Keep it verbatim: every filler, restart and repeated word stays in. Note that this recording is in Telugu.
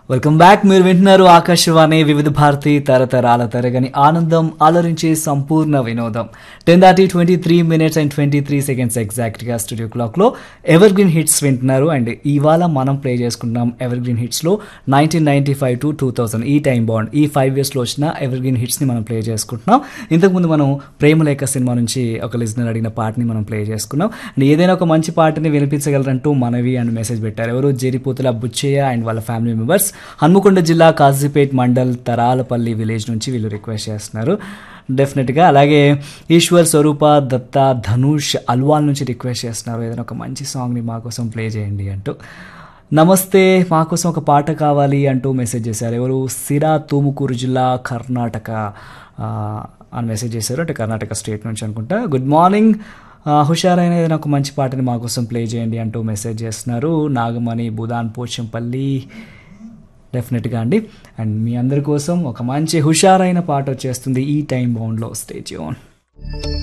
Welcome back. మీరు వింటున్నారు ఆకాశవాణి వివిధ భారతి తరతరాల తరగని ఆనందం అలరించే సంపూర్ణ వినోదం. టెన్ దాటి twenty three minutes and twenty three seconds ఎగ్జాక్ట్గా స్టూడియో క్లాక్లో ఎవర్ గ్రీన్ హిట్స్ వింటున్నారు. అండ్ ఇవాళ మనం ప్లే చేసుకుంటున్నాం ever green హిట్స్లో nineteen ninety five to two thousand ఈ టైం బాండ్ ఈ ఫైవ్ ఇయర్స్లో వచ్చిన ఎవర్ గ్రీన్ హిట్స్ని మనం ప్లే చేసుకుంటున్నాం. ఇంతకుముందు మనం ప్రేమలేఖ సినిమా నుంచి ఒక లిజనర్ అడిగిన పాటని మనం ప్లే చేసుకున్నాం. అండ్ ఏదైనా ఒక మంచి పాటని వినిపించగలరంటూ మనవి అండ్ మెసేజ్ పెట్టారు. ఎవరు జేరిపోతుల బుచ్చయ్య అండ్ వాళ్ళ ఫ్యామిలీ మెంబర్స్, హన్మకొండ జిల్లా కాజీపేట్ మండల్ తరాలపల్లి విలేజ్ నుంచి వీళ్ళు రిక్వెస్ట్ చేస్తున్నారు. డెఫినెట్గా అలాగే ఈశ్వర్, స్వరూప, దత్త, ధనుష్ అల్వాల్ నుంచి రిక్వెస్ట్ చేస్తున్నారు ఏదైనా ఒక మంచి సాంగ్ని మా కోసం ప్లే చేయండి అంటూ. నమస్తే, మా కోసం ఒక పాట కావాలి అంటూ మెసేజ్ చేశారు. ఎవరు సిరా, తూముకూరు జిల్లా, కర్ణాటక అని మెసేజ్ చేశారు. అంటే కర్ణాటక స్టేట్ నుంచి అనుకుంటా. గుడ్ మార్నింగ్, హుషారైన ఏదైనా ఒక మంచి పాటని మా కోసం ప్లే చేయండి అంటూ మెసేజ్ చేస్తున్నారు. నాగమణి, బుదాన్ పోచంపల్లి. డెఫినెట్గా అండి. అండ్ మీ అందరి కోసం ఒక మంచి హుషారైన పాట వచ్చేస్తుంది ఈ టైం బౌండ్లో. Stay tune.